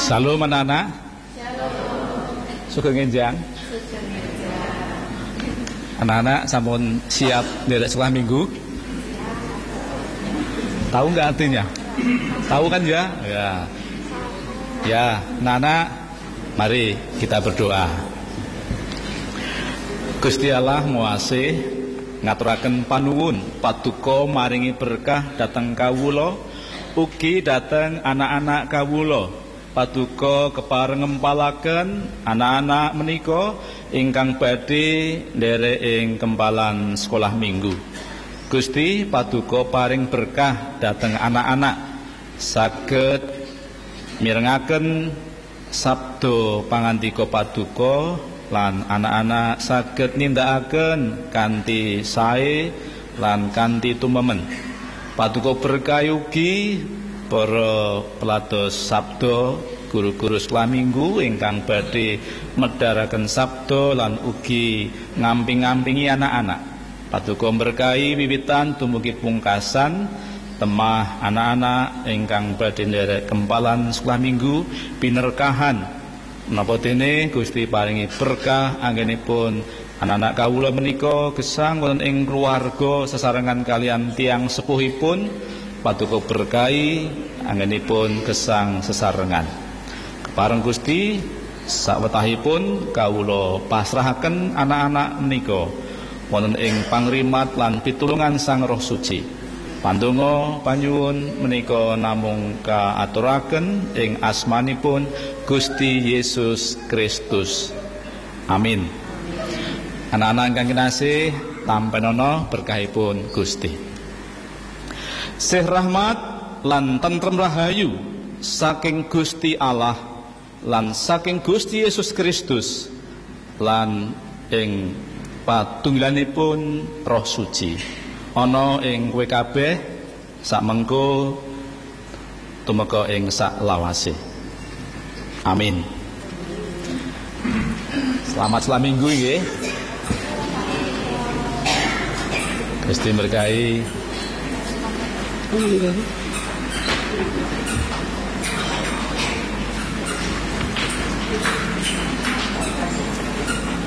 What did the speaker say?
Salam anak-anak. Sugeng enjang. Anak-anak sampun siap ndelok sekolah minggu? Tahu nggak artinya? Tahu kan ya? Ya. Ya, anak-anak, mari kita berdoa. Gusti Allah nguasih ngaturaken panuwun paduka maringi berkah dhateng kawula, ugi dhateng anak-anak kawula. Paduka kepareng ngempalaken anak-anak menika ingkang badhe nderek ing kempalan sekolah minggu. Gusti paduka paring berkah dhateng anak-anak saged mirengaken sabda pangandika paduka lan anak-anak saged nindakaken kanthi sae lan kanthi tumemen. Paduka berkahi ugi para pelados sabda, guru-guru sekolah minggu ingkang badhe medharaken sabda lan ugi ngamping-ngampingi anak-anak. Paduka berkahi wiwitan dumugi pungkasan temah anak-anak ingkang badhe nderek kempalan sekolah minggu pinerkahan. Menapa dene Gusti paringi berkah anggenipun anak-anak kawula menika gesang wonten ing keluarga sesarengan kalian tiang sepuhipun. Paduka berkahi anggenipun gesang sesarengan. Kepareng Gusti sawetahipun kawula pasrahaken anak-anak menika wonten ing pangrimat lan pitulungan Sang Roh Suci. Pandonga panyuwun menika namung kaaturaken ing asmanipun Gusti Yesus Kristus. Amin. Anak-anak ingkang kinasih, tampenana berkahipun Gusti. Sih rahmat lan tentrem rahayu saking Gusti Allah lan saking Gusti Yesus Kristus lan ing patunggilanipun Roh Suci ana ing kowe kabeh sakmengko tumeka ing saklawase. Amin. Selamat sekolah minggu nggih. Gusti berkahi.